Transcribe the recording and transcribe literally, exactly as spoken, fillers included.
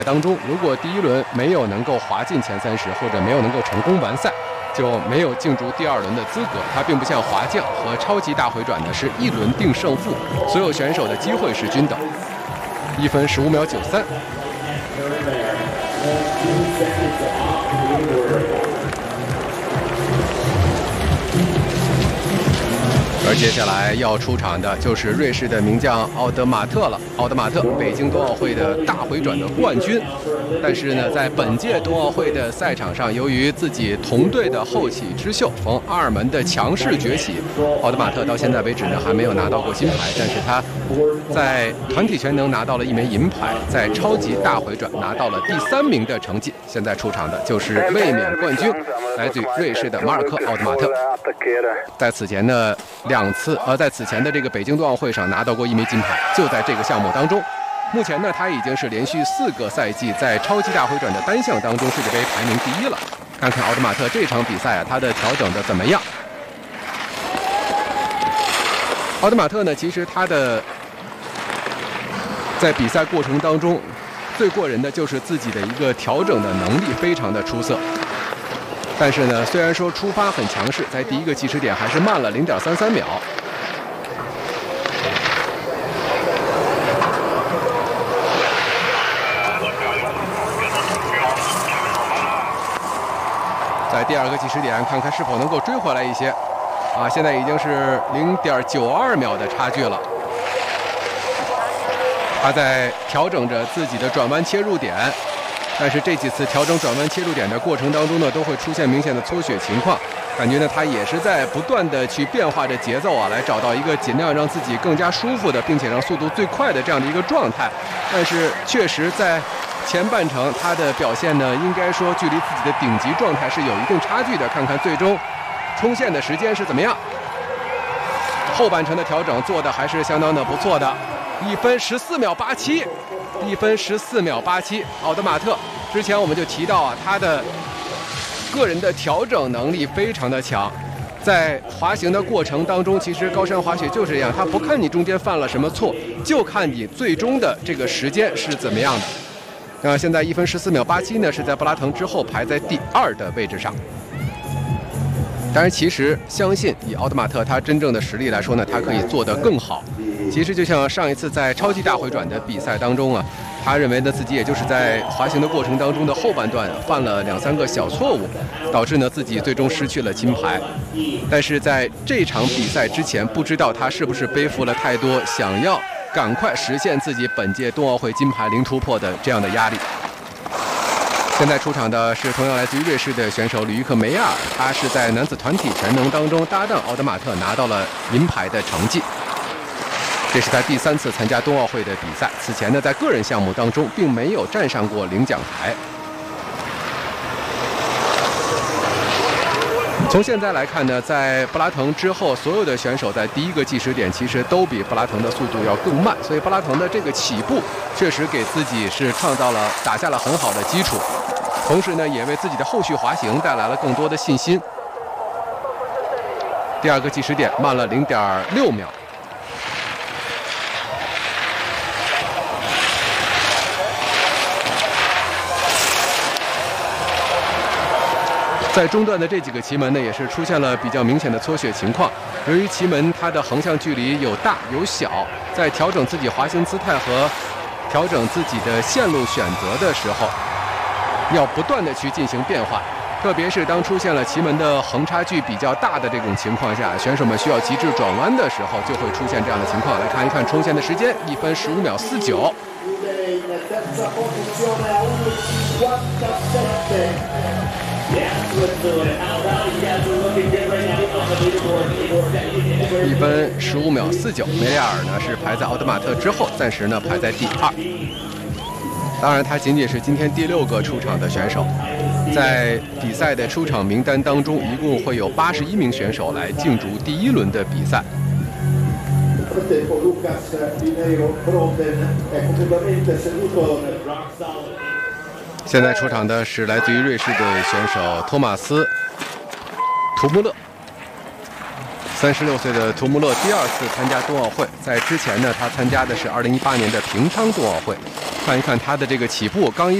当中，如果第一轮没有能够滑进前三十，或者没有能够成功完赛，就没有竞逐第二轮的资格。它并不像滑降和超级大回转呢，是一轮定胜负，所有选手的机会是均等。一分十五秒九三。而接下来要出场的就是瑞士的名将奥德马特了。奥德马特，北京冬奥会的大回转的冠军，但是呢，在本届冬奥会的赛场上，由于自己同队的后起之秀冯阿尔门的强势崛起，奥德马特到现在为止呢还没有拿到过金牌，但是他在团体全能拿到了一枚银牌，在超级大回转拿到了第三名的成绩。现在出场的就是卫冕冠军，来自于瑞士的马尔科·奥德马特。在此前呢两次，呃，在此前的这个北京冬奥会上拿到过一枚金牌，就在这个项目当中。目前呢，他已经是连续四个赛季在超级大回转的单项当中世界杯排名第一了。看看奥德马特这场比赛啊，他的调整的怎么样？奥德马特呢，其实他的在比赛过程当中最过人的就是自己的一个调整的能力非常的出色。但是呢，虽然说出发很强势，在第一个计时点还是慢了 零点三三秒。在第二个计时点，看看是否能够追回来一些。啊，现在已经是 零点九二秒的差距了。他在调整着自己的转弯切入点。但是这几次调整转弯切入点的过程当中呢，都会出现明显的搓血情况，感觉呢他也是在不断的去变化着节奏啊，来找到一个尽量让自己更加舒服的，并且让速度最快的这样的一个状态。但是确实在前半程他的表现呢，应该说距离自己的顶级状态是有一定差距的。看看最终冲线的时间是怎么样。后半程的调整做的还是相当的不错的，一分十四秒八七。一分十四秒八七，奥德马特之前我们就提到啊，他的个人的调整能力非常的强，在滑行的过程当中，其实高山滑雪就是这样，他不看你中间犯了什么错，就看你最终的这个时间是怎么样的。那现在一分十四秒八七呢，是在布拉腾之后排在第二的位置上。当然，其实相信以奥德马特他真正的实力来说呢，他可以做得更好。其实就像上一次在超级大回转的比赛当中啊，他认为呢自己也就是在滑行的过程当中的后半段犯了两三个小错误，导致呢自己最终失去了金牌。但是在这场比赛之前，不知道他是不是背负了太多想要赶快实现自己本届冬奥会金牌零突破的这样的压力。现在出场的是同样来自于瑞士的选手吕伊克梅亚尔，他是在男子团体全能当中搭档奥德马特拿到了银牌的成绩。这是他第三次参加冬奥会的比赛，此前呢在个人项目当中并没有站上过领奖台。从现在来看呢，在布拉腾之后，所有的选手在第一个计时点其实都比布拉腾的速度要更慢，所以布拉腾的这个起步确实给自己是创造了打下了很好的基础，同时呢也为自己的后续滑行带来了更多的信心。第二个计时点慢了 零点六秒。在中段的这几个旗门呢，也是出现了比较明显的搓血情况。由于旗门它的横向距离有大有小，在调整自己滑行姿态和调整自己的线路选择的时候，要不断的去进行变化。特别是当出现了旗门的横差距比较大的这种情况下，选手们需要极致转弯的时候，就会出现这样的情况。来看一看冲线的时间，一分十五秒四九。一分十五秒四九，梅利亚尔呢是排在奥德马特之后，暂时呢排在第二。当然，他仅仅是今天第六个出场的选手，在比赛的出场名单当中，一共会有八十一名选手来竞逐第一轮的比赛。现在出场的是来自于瑞士的选手托马斯·图穆勒，三十六岁的图穆勒第二次参加冬奥会，在之前呢，他参加的是二零一八年的平昌冬奥会。 看一看他的这个起步，刚一